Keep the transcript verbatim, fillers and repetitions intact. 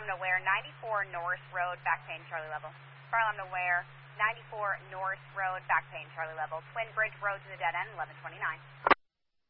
alarm to Ware, ninety-four North Road, back pain, Charlie level. Fire alarm to Ware, ninety-four North Road, back pain, Charlie level. Twin Bridge Road to the dead end, eleven twenty-nine.